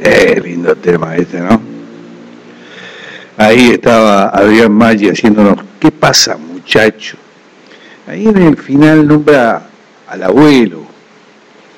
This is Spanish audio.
Lindo tema este, ¿no? Ahí estaba Adrián Maggi haciéndonos, ¿qué pasa, muchacho? Ahí en el final nombra al abuelo,